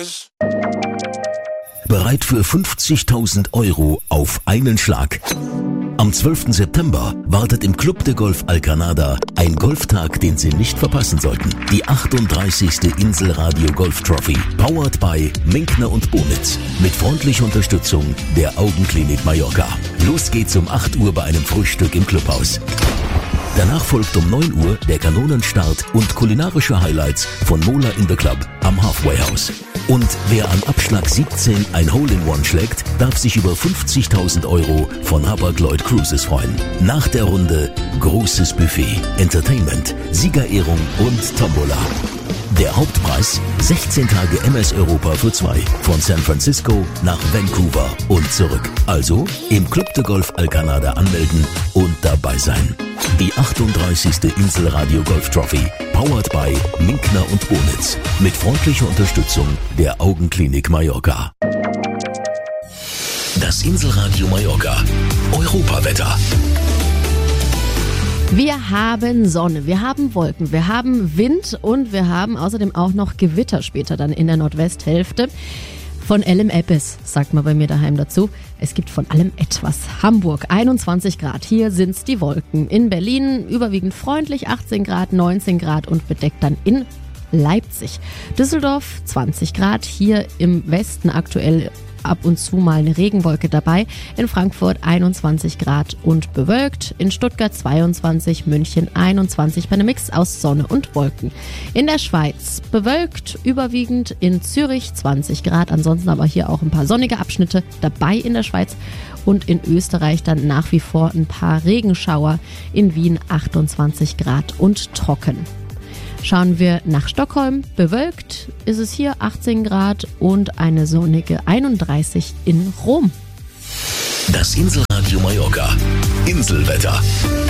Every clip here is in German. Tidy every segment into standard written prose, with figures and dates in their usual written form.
is. Bereit für 50.000 € auf einen Schlag. Am 12. September wartet im Club de Golf Alcanada ein Golftag, den Sie nicht verpassen sollten. Die 38. Inselradio Golf Trophy, powered by Minkner und Bonitz, mit freundlicher Unterstützung der Augenklinik Mallorca. Los geht's um 8 Uhr bei einem Frühstück im Clubhaus. Danach folgt um 9 Uhr der Kanonenstart und kulinarische Highlights von Mola in the Club am Halfway House. Und wer am Abschlag 17 ein Hole-in-One schlägt, darf sich über 50.000 € von Hapag-Lloyd Cruises freuen. Nach der Runde großes Buffet, Entertainment, Siegerehrung und Tombola. Der Hauptpreis 16 Tage MS Europa für 2 von San Francisco nach Vancouver und zurück. Also im Club de Golf Alcanada anmelden und dabei sein. Die 38. Inselradio Golf Trophy, powered by Minkner und Bonitz, mit freundlicher Unterstützung der Augenklinik Mallorca. Das Inselradio Mallorca Europawetter. Wir haben Sonne, wir haben Wolken, wir haben Wind und wir haben außerdem auch noch Gewitter später dann in der Nordwesthälfte. Von allem etwas, sagt man bei mir daheim dazu. Es gibt von allem etwas. Hamburg 21 Grad, hier sind's die Wolken. In Berlin überwiegend freundlich 18 Grad, 19 Grad und bedeckt dann in Leipzig. Düsseldorf 20 Grad, hier im Westen aktuell ab und zu mal eine Regenwolke dabei. In Frankfurt 21 Grad und bewölkt. In Stuttgart 22, München 21 bei einem Mix aus Sonne und Wolken. In der Schweiz bewölkt, überwiegend in Zürich 20 Grad. Ansonsten aber hier auch ein paar sonnige Abschnitte dabei in der Schweiz. Und in Österreich dann nach wie vor ein paar Regenschauer. In Wien 28 Grad und trocken. Schauen wir nach Stockholm. Bewölkt ist es hier 18 Grad und eine sonnige 31 in Rom. Das Inselradio Mallorca Inselwetter.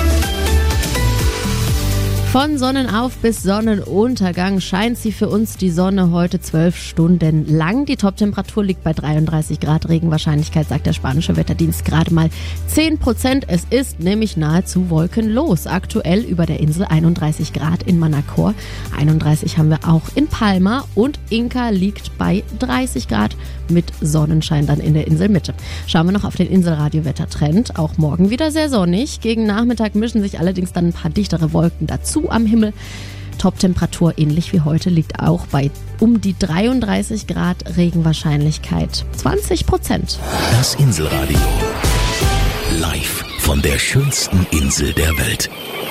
Von Sonnenauf bis Sonnenuntergang scheint sie für uns die Sonne heute 12 Stunden lang. Die Toptemperatur liegt bei 33 Grad. Regenwahrscheinlichkeit, sagt der spanische Wetterdienst, gerade mal 10%. Es ist nämlich nahezu wolkenlos. Aktuell über der Insel 31 Grad in Manacor. 31 haben wir auch in Palma und Inca liegt bei 30 Grad mit Sonnenschein dann in der Inselmitte. Schauen wir noch auf den Inselradio-Wettertrend. Auch morgen wieder sehr sonnig. Gegen Nachmittag mischen sich allerdings dann ein paar dichtere Wolken dazu am Himmel. Toptemperatur ähnlich wie heute liegt auch bei um die 33 Grad, Regenwahrscheinlichkeit 20%. Das Inselradio. Live von der schönsten Insel der Welt.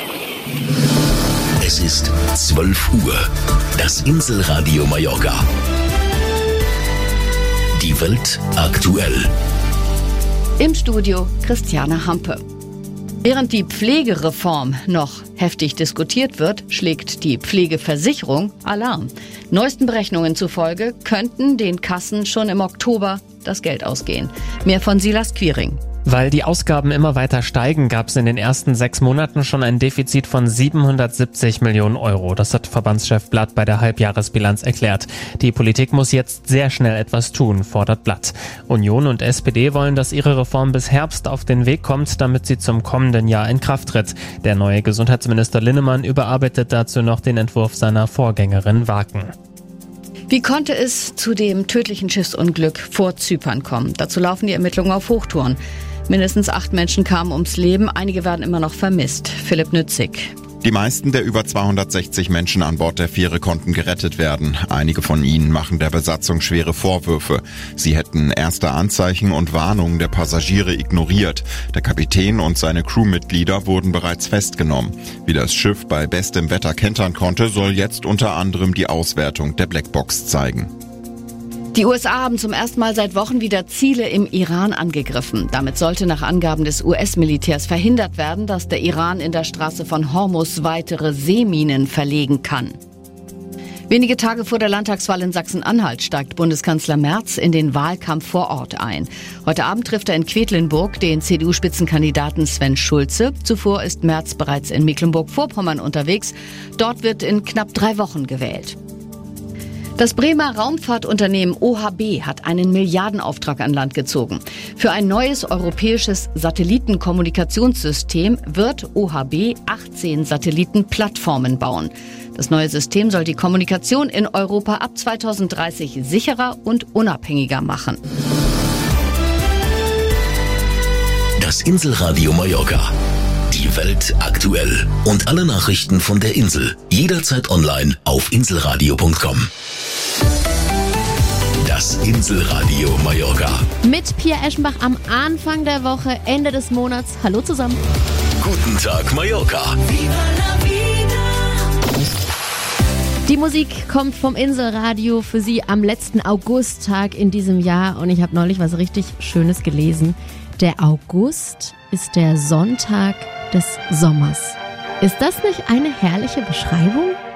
Es ist 12 Uhr. Das Inselradio Mallorca. Die Welt aktuell. Im Studio Christiane Hampe. Während die Pflegereform noch heftig diskutiert wird, schlägt die Pflegeversicherung Alarm. Neuesten Berechnungen zufolge könnten den Kassen schon im Oktober das Geld ausgehen. Mehr von Silas Quiring. Weil die Ausgaben immer weiter steigen, gab es in den ersten 6 Monaten schon ein Defizit von 770 Millionen Euro. Das hat Verbandschef Blatt bei der Halbjahresbilanz erklärt. Die Politik muss jetzt sehr schnell etwas tun, fordert Blatt. Union und SPD wollen, dass ihre Reform bis Herbst auf den Weg kommt, damit sie zum kommenden Jahr in Kraft tritt. Der neue Gesundheitsminister Linnemann überarbeitet dazu noch den Entwurf seiner Vorgängerin Waken. Wie konnte es zu dem tödlichen Schiffsunglück vor Zypern kommen? Dazu laufen die Ermittlungen auf Hochtouren. Mindestens 8 Menschen kamen ums Leben, einige werden immer noch vermisst. Philipp Nützig. Die meisten der über 260 Menschen an Bord der Fähre konnten gerettet werden. Einige von ihnen machen der Besatzung schwere Vorwürfe. Sie hätten erste Anzeichen und Warnungen der Passagiere ignoriert. Der Kapitän und seine Crewmitglieder wurden bereits festgenommen. Wie das Schiff bei bestem Wetter kentern konnte, soll jetzt unter anderem die Auswertung der Blackbox zeigen. Die USA haben zum ersten Mal seit Wochen wieder Ziele im Iran angegriffen. Damit sollte nach Angaben des US-Militärs verhindert werden, dass der Iran in der Straße von Hormuz weitere Seeminen verlegen kann. Wenige Tage vor der Landtagswahl in Sachsen-Anhalt steigt Bundeskanzler Merz in den Wahlkampf vor Ort ein. Heute Abend trifft er in Quedlinburg den CDU-Spitzenkandidaten Sven Schulze. Zuvor ist Merz bereits in Mecklenburg-Vorpommern unterwegs. Dort wird in knapp 3 Wochen gewählt. Das Bremer Raumfahrtunternehmen OHB hat einen Milliardenauftrag an Land gezogen. Für ein neues europäisches Satellitenkommunikationssystem wird OHB 18 Satellitenplattformen bauen. Das neue System soll die Kommunikation in Europa ab 2030 sicherer und unabhängiger machen. Das Inselradio Mallorca. Die Welt aktuell. Und alle Nachrichten von der Insel. Jederzeit online auf inselradio.com. Das Inselradio Mallorca. Mit Pia Eschenbach am Anfang der Woche, Ende des Monats. Hallo zusammen. Guten Tag Mallorca. Die Musik kommt vom Inselradio für Sie am letzten Augusttag in diesem Jahr. Und ich habe neulich was richtig Schönes gelesen. Der August ist der Sonntag des Sommers. Ist das nicht eine herrliche Beschreibung?